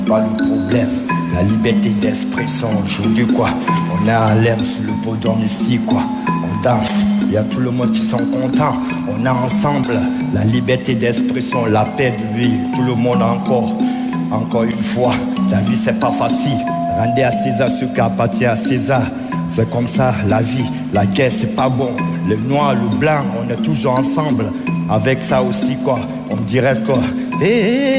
Pas le problème, la liberté d'expression. Aujourd'hui quoi, on est à l'air sur le podium ici quoi. On danse, il y a tout le monde qui sont contents. On est ensemble, la liberté d'expression, la paix de lui. Tout le monde encore une fois. La vie c'est pas facile. Rendez à César ce qui appartient à César. C'est comme ça la vie, la guerre c'est pas bon. Le noir, le blanc, on est toujours ensemble. Avec ça aussi quoi, on dirait quoi.